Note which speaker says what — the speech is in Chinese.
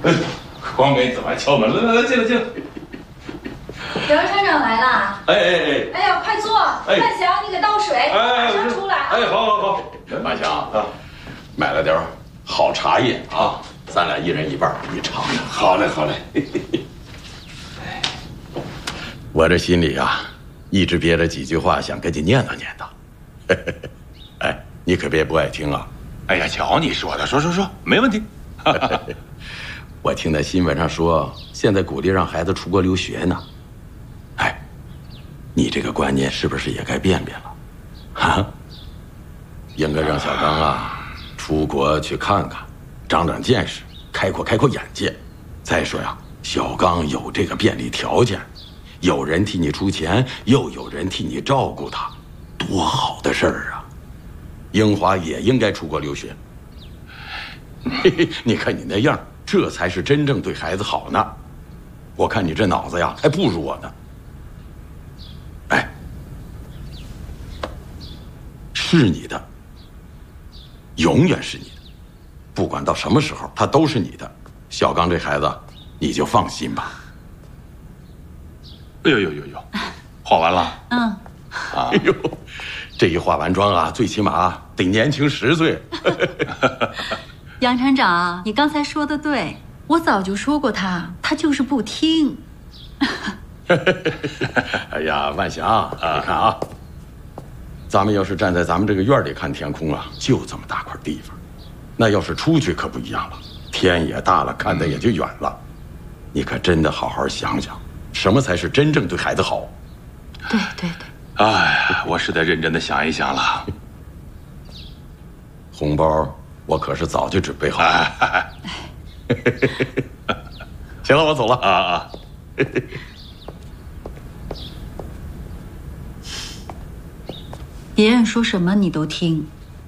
Speaker 1: 黄梅怎么还敲门了？来，进来，进来。
Speaker 2: 杨厂长来了。
Speaker 1: 哎
Speaker 2: 呀，快坐！万祥，你给倒水，马上出来啊！
Speaker 1: 好。万祥啊，买了点好茶叶啊，咱俩一人一半，你尝尝。好嘞。我这心里啊，一直憋着几句话，想跟你念叨念叨。哎，你可别不爱听啊。
Speaker 3: 哎呀，瞧你说的，说，没问题。
Speaker 1: 我听在新闻上说，现在鼓励让孩子出国留学呢。哎，你这个观念是不是也该变变了？啊，应该让小刚啊出国去看看，长长见识，开阔眼界。再说呀，小刚有这个便利条件，有人替你出钱，又有人替你照顾他，多好的事儿啊！英华也应该出国留学。嘿嘿，你看你那样，这才是真正对孩子好呢。我看你这脑子呀，还不如我呢。哎，是你的，永远是你的，不管到什么时候，他都是你的。小刚这孩子，你就放心吧。
Speaker 3: 哎呦，画完了。
Speaker 1: 哎呦，这一化完妆啊，最起码得年轻10岁。
Speaker 4: 杨厂长，你刚才说的对，我早就说过他就是不听。
Speaker 1: 哎呀，万祥，你看啊，咱们要是站在咱们这个院里看天空啊，就这么大块地方，那要是出去可不一样了，天也大了，看得也就远了。你可真的好好想想，什么才是真正对孩子好？
Speaker 4: 对。
Speaker 3: 哎，我是得认真的想一想了。
Speaker 1: 红包我可是早就准备好了。行了，我走了啊。
Speaker 4: 别人说什么你都听。